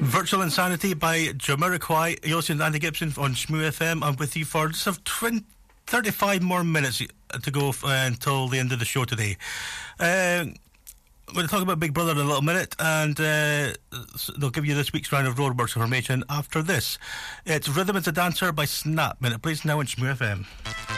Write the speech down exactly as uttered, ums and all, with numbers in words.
Virtual Insanity by Jamiroquai. You're listening to Andy Gibson on Shmoo F M. I'm with you for just have twenty, thirty-five more minutes to go uh, until the end of the show today. Uh, we're going to talk about Big Brother in a little minute, and uh, they'll give you this week's round of Roadworks information after this. It's Rhythm is a Dancer by Snap, and it plays now on Shmoo F M.